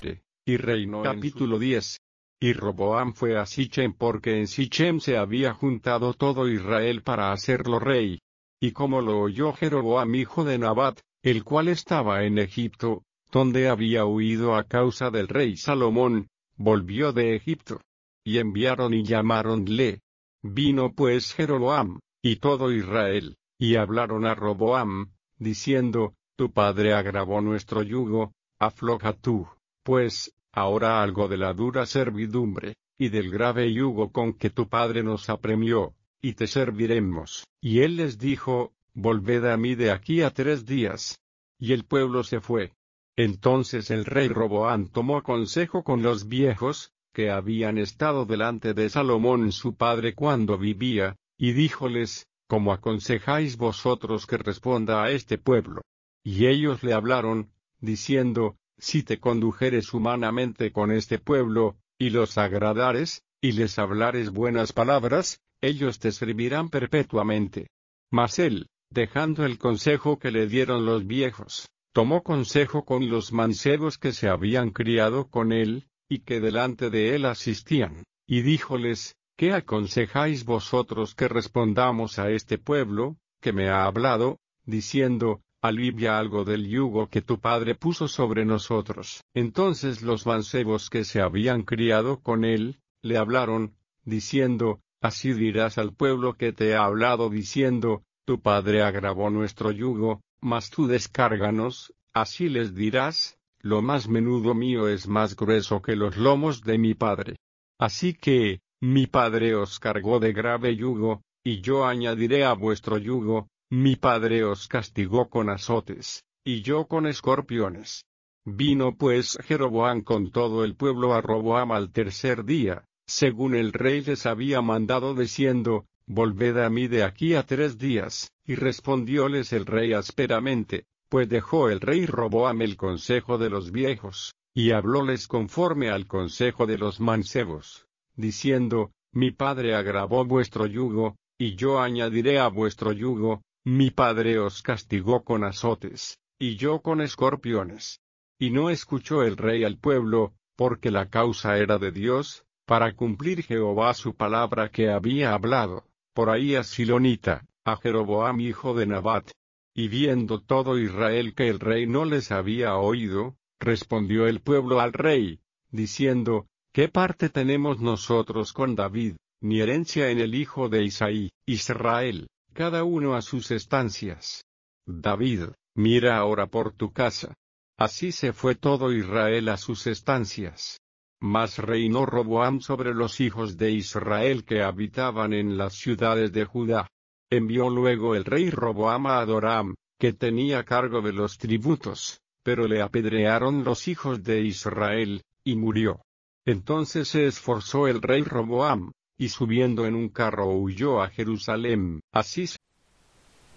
padre, y reinó. Capítulo 10. Y Roboam fue a Sichem porque en Sichem se había juntado todo Israel para hacerlo rey. Y como lo oyó Jeroboam hijo de Nabat, el cual estaba en Egipto, donde había huido a causa del rey Salomón, volvió de Egipto. Y enviaron y llamáronle. Vino pues Jeroboam, y todo Israel, y hablaron a Roboam, diciendo, tu padre agravó nuestro yugo, afloja tú, pues, ahora algo de la dura servidumbre, y del grave yugo con que tu padre nos apremió, y te serviremos. Y él les dijo, volved a mí de aquí a 3 días. Y el pueblo se fue. Entonces el rey Roboam tomó consejo con los viejos, que habían estado delante de Salomón su padre cuando vivía, y díjoles, ¿cómo aconsejáis vosotros que responda a este pueblo? Y ellos le hablaron, diciendo, si te condujeres humanamente con este pueblo, y los agradares, y les hablares buenas palabras, ellos te servirán perpetuamente. Mas él, dejando el consejo que le dieron los viejos, tomó consejo con los mancebos que se habían criado con él, y que delante de él asistían, y díjoles, ¿qué aconsejáis vosotros que respondamos a este pueblo, que me ha hablado, diciendo, alivia algo del yugo que tu padre puso sobre nosotros? Entonces los mancebos que se habían criado con él, le hablaron, diciendo, así dirás al pueblo que te ha hablado diciendo, tu padre agravó nuestro yugo, mas tú descárganos, así les dirás, lo más menudo mío es más grueso que los lomos de mi padre. Así que, mi padre os cargó de grave yugo, y yo añadiré a vuestro yugo, mi padre os castigó con azotes, y yo con escorpiones. Vino pues Jeroboam con todo el pueblo a Roboam al 3er día, según el rey les había mandado diciendo, volved a mí de aquí a 3 días, y respondióles el rey ásperamente, pues dejó el rey Roboam el consejo de los viejos, y hablóles conforme al consejo de los mancebos, diciendo, mi padre agravó vuestro yugo, y yo añadiré a vuestro yugo, mi padre os castigó con azotes, y yo con escorpiones. Y no escuchó el rey al pueblo, porque la causa era de Dios, para cumplir Jehová su palabra que había hablado, por Ahías Silonita, a Jeroboam hijo de Nabat. Y viendo todo Israel que el rey no les había oído, respondió el pueblo al rey, diciendo, ¿qué parte tenemos nosotros con David, ni herencia en el hijo de Isaí? Israel, cada uno a sus estancias. David, mira ahora por tu casa. Así se fue todo Israel a sus estancias. Mas reinó Roboam sobre los hijos de Israel que habitaban en las ciudades de Judá. Envió luego el rey Roboam a Adoram, que tenía cargo de los tributos, pero le apedrearon los hijos de Israel, y murió. Entonces se esforzó el rey Roboam, y subiendo en un carro huyó a Jerusalén. Así